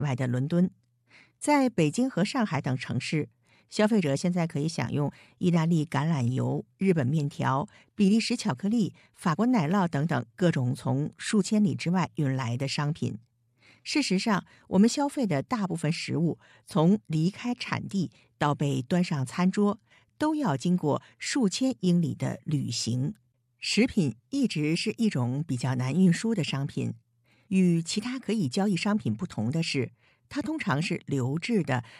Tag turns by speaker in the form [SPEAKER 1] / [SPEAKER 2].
[SPEAKER 1] 外的伦敦。在北京和上海等城市，消费者现在可以享用意大利橄榄油、日本面条、比利时巧克力、法国奶酪等等各种从数千里之外运来的商品。事实上，我们消费的大部分食物，从离开产地到被端上餐桌，都要经过数千英里的旅行。食品一直是一种比较难运输的商品，与其他可以交易商品不同的是，它通常是流质的